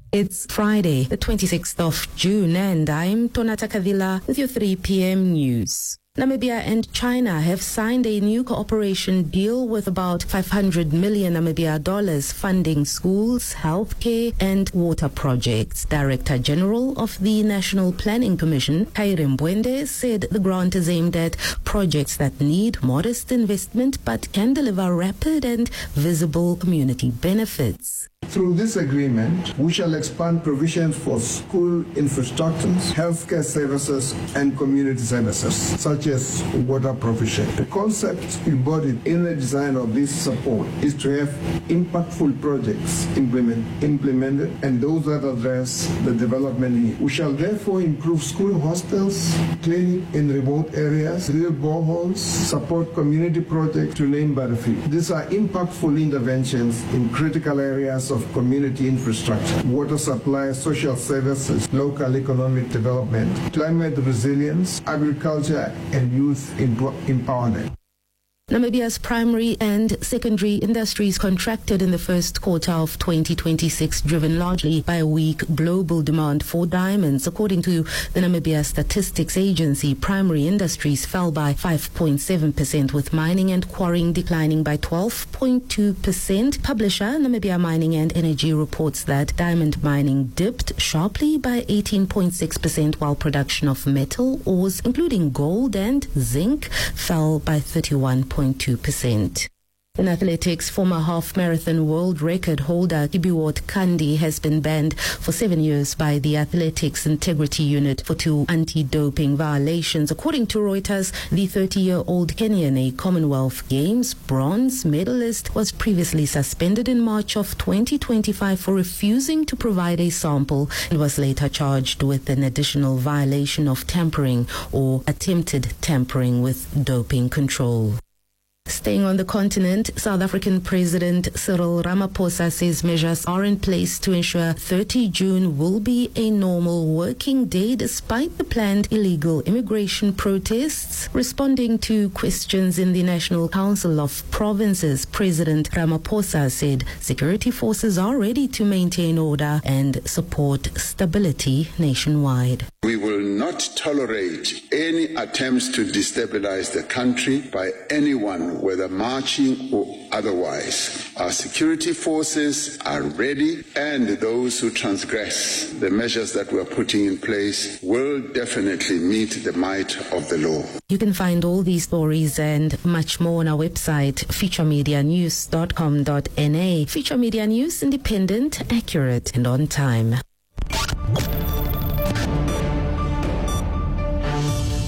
It's Friday, the 26th of June, and I'm Tonata Kavila with your 3 p.m. news. Namibia and China have signed a new cooperation deal with about 500 million Namibia dollars funding schools, healthcare and water projects. Director General of the National Planning Commission, Kaire Mbwende, said the grant is aimed at projects that need modest investment but can deliver rapid and visible community benefits. Through this agreement, we shall expand provisions for school infrastructures, healthcare services, and community services, such as water provision. The concept embodied in the design of this support is to have impactful projects implemented and those that address the development need. We shall therefore improve school hostels, clinic in remote areas, drill boreholes, support community projects, to name but a few. These are impactful interventions in critical areas of community infrastructure, water supply, social services, local economic development, climate resilience, agriculture, and youth empowerment. Namibia's primary and secondary industries contracted in the first quarter of 2026, driven largely by a weak global demand for diamonds. According to the Namibia Statistics Agency, primary industries fell by 5.7%, with mining and quarrying declining by 12.2%. Publisher Namibia Mining and Energy reports that diamond mining dipped sharply by 18.6%, while production of metal ores, including gold and zinc, fell by 31.2%. In athletics, former half-marathon world record holder Kibiwot Kandi has been banned for 7 years by the Athletics Integrity Unit for 2 anti-doping violations. According to Reuters, the 30-year-old Kenyan, a Commonwealth Games bronze medalist, was previously suspended in March of 2025 for refusing to provide a sample and was later charged with an additional violation of tampering or attempted tampering with doping control. Staying on the continent, South African President Cyril Ramaphosa says measures are in place to ensure 30 June will be a normal working day despite the planned illegal immigration protests. Responding to questions in the National Council of Provinces, President Ramaphosa said security forces are ready to maintain order and support stability nationwide. We will not tolerate any attempts to destabilize the country by anyone, whether marching or otherwise. Our security forces are ready, and those who transgress the measures that we're putting in place will definitely meet the might of the law. You can find all these stories and much more on our website, featuremedianews.com.na. Feature Media News, independent, accurate, and on time.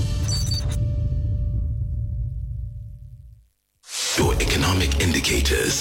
Your economic indicators